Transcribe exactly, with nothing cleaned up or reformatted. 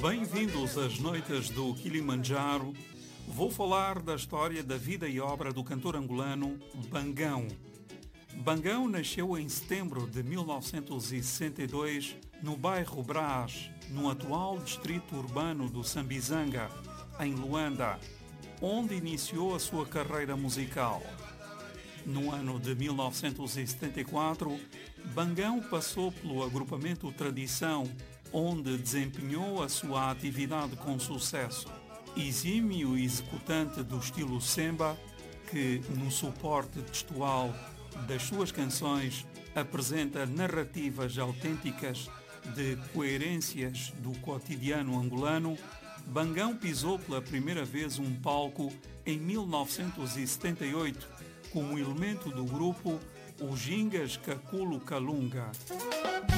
Bem-vindos às noites do Kilimanjaro. Vou falar da história da vida e obra do cantor angolano Bangão. Bangão nasceu em setembro de mil novecentos e sessenta e dois no bairro Brás, no atual distrito urbano do Sambizanga, em Luanda, onde iniciou a sua carreira musical. No ano de mil novecentos e setenta e quatro, Bangão passou pelo agrupamento Tradição, onde desempenhou a sua atividade com sucesso. Exímio executante do estilo Semba, que, no suporte textual das suas canções, apresenta narrativas autênticas de coerências do cotidiano angolano, Bangão pisou pela primeira vez um palco em mil novecentos e setenta e oito como elemento do grupo Os Gingas Kakulo Kalunga.